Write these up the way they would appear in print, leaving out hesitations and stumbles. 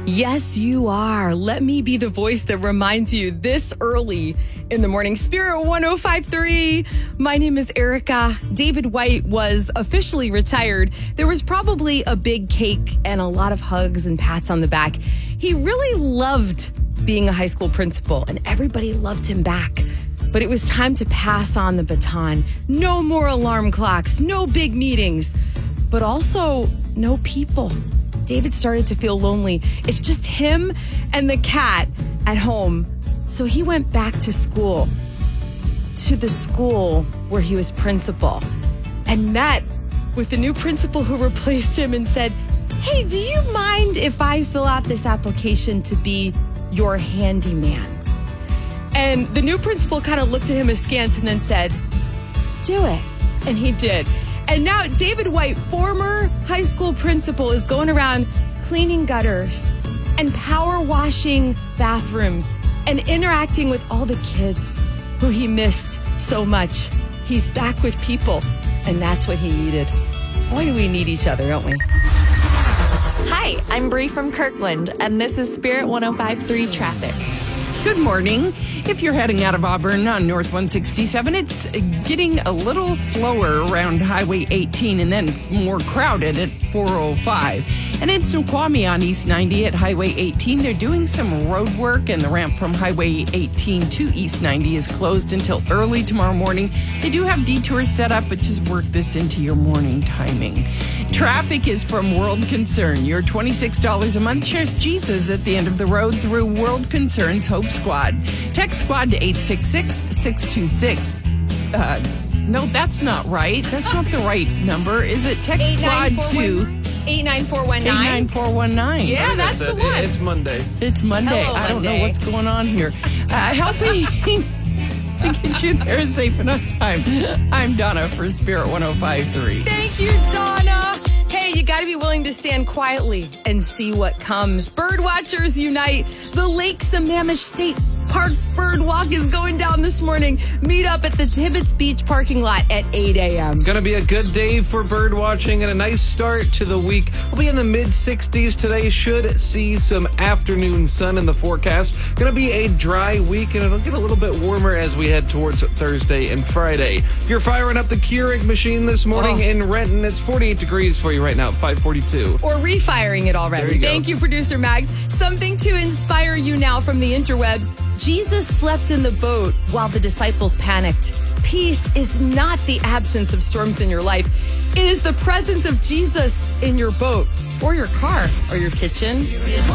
Yes, you are. Let me be the voice that reminds you this early in the morning. Spirit 105.3. My name is Erica. David White was officially retired. There was probably a big cake and a lot of hugs and pats on the back. He really loved being a high school principal, and everybody loved him back. But it was time to pass on the baton. No more alarm clocks, no big meetings, but also no people. David started to feel lonely. It's just him and the cat at home. So he went back to school, to the school where he was principal, and met with the new principal who replaced him and said, "Hey, do you mind if I fill out this application to be your handyman?" And the new principal kind of looked at him askance and then said, "Do it." And he did. And now David White, former high school principal, is going around cleaning gutters and power washing bathrooms and interacting with all the kids who he missed so much. He's back with people, and that's what he needed. Boy, do we need each other, don't we? Hi, I'm Bree from Kirkland, and this is Spirit 105.3 Traffic. Good morning. If you're heading out of Auburn on North 167, it's getting a little slower around Highway 18 and then more crowded at 405. And in Snoqualmie on East 90 at Highway 18, they're doing some road work, and the ramp from Highway 18 to East 90 is closed until early tomorrow morning. They do have detours set up, but just work this into your morning timing. Traffic is from World Concern. Your $26 a month shares Jesus at the end of the road through World Concern's Hope Squad. Text Squad to 866-626. No, that's not right. That's not the right number. Is it? Text Squad to 89419. 89419. Yeah, that's the one. It's Monday. It's Monday. Hello, I don't know Monday. what's going on here. Helping to get you there safe enough time. I'm Donna for Spirit 105.3. Thank you, Donna. Hey, you got to be willing to stand quietly and see what comes. Bird watchers unite. The Lake Sammamish State Park Bird Walk is going down this morning. Meet up at the Tibbetts Beach parking lot at 8 a.m. Going to be a good day for bird watching and a nice start to the week. We'll be in the mid-60s today. Should see some afternoon sun in the forecast. Going to be a dry week, and it'll get a little bit warmer as we head towards Thursday and Friday. If you're firing up the Keurig machine this morning in Renton, it's 48 degrees for you right now, 542. Or refiring it already. There you go. Thank you, producer Mags. Something to inspire you now from the interwebs. Jesus slept in the boat while the disciples panicked. Peace is not the absence of storms in your life. It is the presence of Jesus in your boat or your car or your kitchen.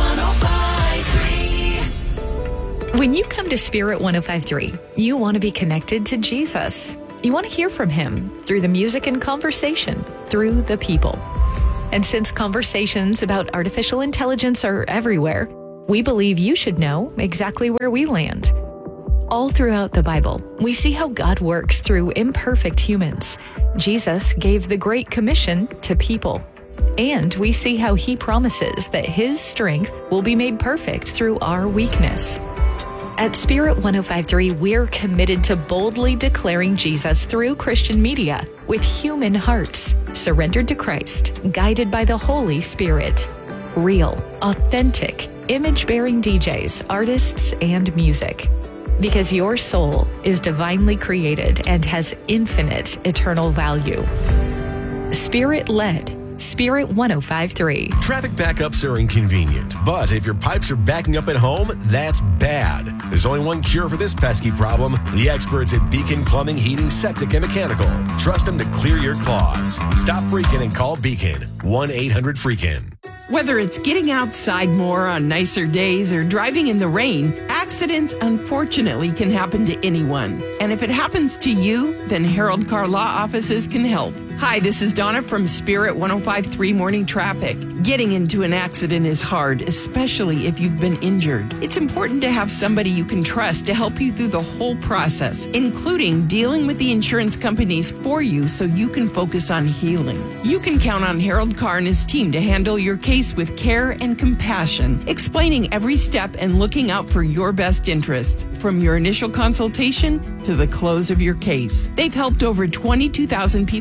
When you come to Spirit 105.3, you want to be connected to Jesus. You want to hear from him through the music and conversation, through the people. And since conversations about artificial intelligence are everywhere, we believe you should know exactly where we land. All throughout the Bible, we see how God works through imperfect humans. Jesus gave the Great Commission to people. And we see how he promises that his strength will be made perfect through our weakness. At Spirit 105.3, we're committed to boldly declaring Jesus through Christian media with human hearts, surrendered to Christ, guided by the Holy Spirit. Real, authentic, image-bearing DJs, artists, and music. Because your soul is divinely created and has infinite eternal value. Spirit-led. Spirit 105.3. Traffic backups are inconvenient, but if your pipes are backing up at home, that's bad. There's only one cure for this pesky problem: the experts at Beacon Plumbing, Heating, Septic, and Mechanical. Trust them to clear your clogs. Stop freaking and call Beacon. 1-800-FREAKIN. Whether it's getting outside more on nicer days or driving in the rain, accidents unfortunately can happen to anyone. And if it happens to you, then Harold Car Law Offices can help. Hi, this is Donna from Spirit 105.3 Morning Traffic. Getting into an accident is hard, especially if you've been injured. It's important to have somebody you can trust to help you through the whole process, including dealing with the insurance companies for you so you can focus on healing. You can count on Harold Carr and his team to handle your case with care and compassion, explaining every step and looking out for your best interests, from your initial consultation to the close of your case. They've helped over 22,000 people with their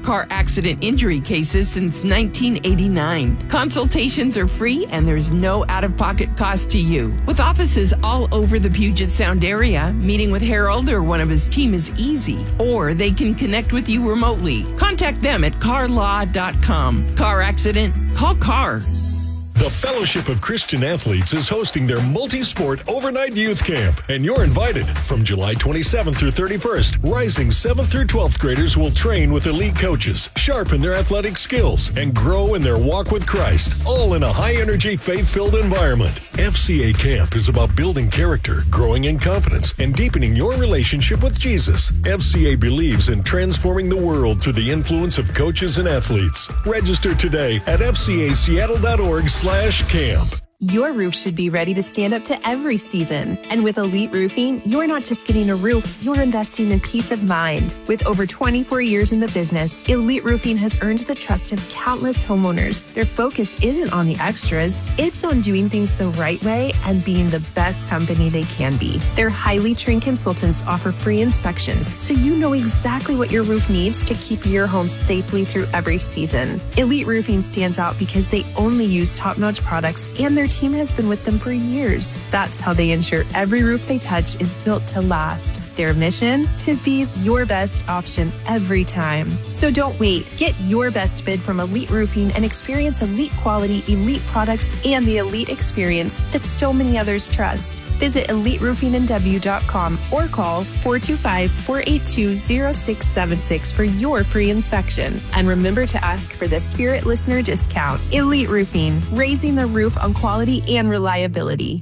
car accident injury cases since 1989. Consultations are free and there's no out-of-pocket cost to you. With offices all over the Puget Sound area, meeting with Harold or one of his team is easy. Or they can connect with you remotely. Contact them at carlaw.com. Car accident? Call CAR. The Fellowship of Christian Athletes is hosting their multi-sport overnight youth camp, and you're invited. From July 27th through 31st, rising 7th through 12th graders will train with elite coaches, sharpen their athletic skills, and grow in their walk with Christ, all in a high-energy, faith-filled environment. FCA Camp is about building character, growing in confidence, and deepening your relationship with Jesus. FCA believes in transforming the world through the influence of coaches and athletes. Register today at fcaseattle.org/camp. Your roof should be ready to stand up to every season. And with Elite Roofing, you're not just getting a roof, you're investing in peace of mind. With over 24 years in the business, Elite Roofing has earned the trust of countless homeowners. Their focus isn't on the extras, it's on doing things the right way and being the best company they can be. Their highly trained consultants offer free inspections, so you know exactly what your roof needs to keep your home safely through every season. Elite Roofing stands out because they only use top-notch products, and their team has been with them for years. That's how they ensure every roof they touch is built to last. Their mission? To be your best option every time. So don't wait. Get your best bid from Elite Roofing and experience elite quality, elite products, and the elite experience that so many others trust. Visit EliteRoofingNW.com or call 425-482-0676 for your free inspection. And remember to ask for the Spirit Listener discount. Elite Roofing, raising the roof on quality and reliability.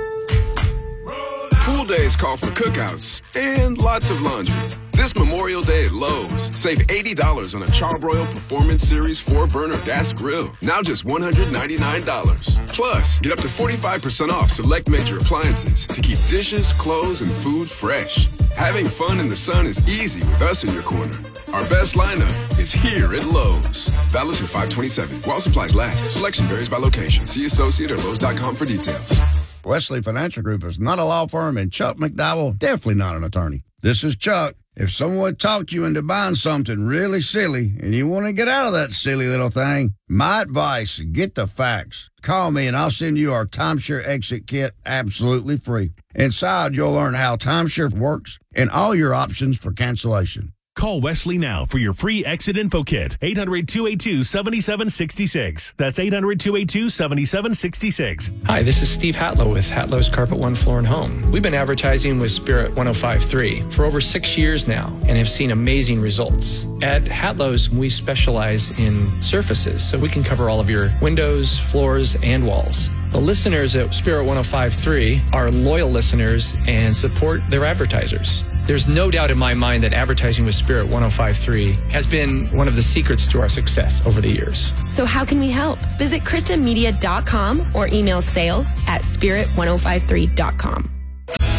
Pool days call for cookouts and lots of laundry. This Memorial Day at Lowe's, save $80 on a Charbroil Performance Series 4-burner gas grill. Now just $199. Plus, get up to 45% off select major appliances to keep dishes, clothes, and food fresh. Having fun in the sun is easy with us in your corner. Our best lineup is here at Lowe's. Valid through 5/27. While supplies last. Selection varies by location. See associate or Lowe's.com for details. Wesley Financial Group is not a law firm, and Chuck McDowell definitely not an attorney. This is Chuck. If someone talked you into buying something really silly and you want to get out of that silly little thing, my advice, get the facts. Call me and I'll send you our timeshare exit kit absolutely free. Inside, you'll learn how timeshare works and all your options for cancellation. Call Wesley now for your free exit info kit. 800-282-7766. That's 800-282-7766. Hi, this is Steve Hatlow with Hatlow's Carpet One Floor and Home. We've been advertising with Spirit 105.3 for over 6 years now and have seen amazing results. At Hatlow's, we specialize in surfaces, so we can cover all of your windows, floors, and walls. The listeners at Spirit 105.3 are loyal listeners and support their advertisers. There's no doubt in my mind that advertising with Spirit 105.3 has been one of the secrets to our success over the years. So how can we help? Visit KristaMedia.com or email sales@spirit1053.com.